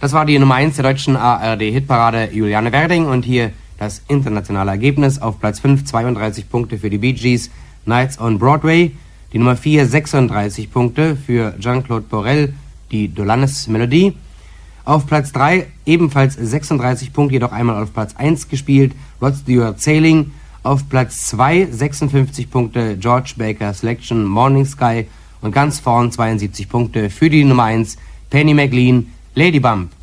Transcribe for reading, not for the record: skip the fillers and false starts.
Das war die Nummer 1 der deutschen ARD-Hitparade Juliane Werding und hier das internationale Ergebnis. Auf Platz 5 32 Punkte für die Bee Gees, Nights on Broadway. Die Nummer 4 36 Punkte für Jean-Claude Borel, die Dolanes-Melodie. Auf Platz 3 ebenfalls 36 Punkte, jedoch einmal auf Platz 1 gespielt, Rod Stewart Sailing. Auf Platz 2 56 Punkte, George Baker Selection, Morning Sky. Und ganz vorn 72 Punkte für die Nummer 1, Penny McLean, Lady Bump.